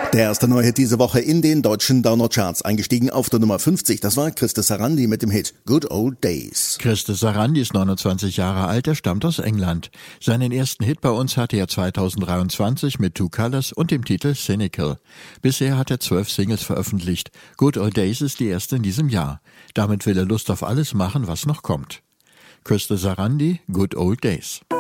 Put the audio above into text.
Der erste Neuhit diese Woche in den deutschen Download-Charts. Eingestiegen auf der Nummer 50, das war Christer Sarandi mit dem Hit Good Old Days. Christer Sarandi ist 29 Jahre alt, er stammt aus England. Seinen ersten Hit bei uns hatte er 2023 mit Two Colors und dem Titel Cynical. Bisher hat er 12 Singles veröffentlicht. Good Old Days ist die erste in diesem Jahr. Damit will er Lust auf alles machen, was noch kommt. Christer Sarandi, Good Old Days.